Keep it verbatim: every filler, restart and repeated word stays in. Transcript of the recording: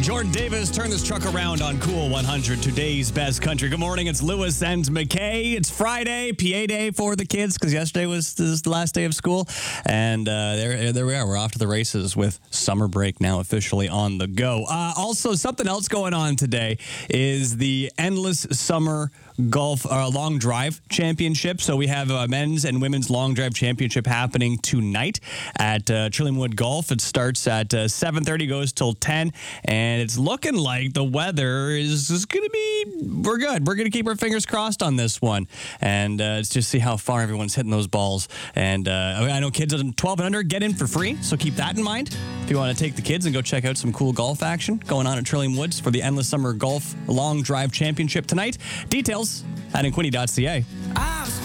Jordan Davis, turn this truck around on Cool one hundred, today's best country. Good morning, it's Lewis and McKay. It's Friday, P A day for the kids, because yesterday was, this is the last day of school. And uh, there, there we are. We're off to the races with summer break now officially on the go. Uh, also, something else going on today is the Endless Summer Golf uh, Long Drive Championship. So we have a men's and women's long drive championship happening tonight at uh, Trillium Wood Golf. It starts at uh, seven thirty, goes till ten, and it's looking like the weather is, is going to be, we're good. We're going to keep our fingers crossed on this one, and uh, let's just see how far everyone's hitting those balls. And uh, I know kids twelve and under get in for free, so keep that in mind if you want to take the kids and go check out some cool golf action going on at Trillium Woods for the Endless Summer Golf Long Drive Championship tonight. Details at inquini dot c a.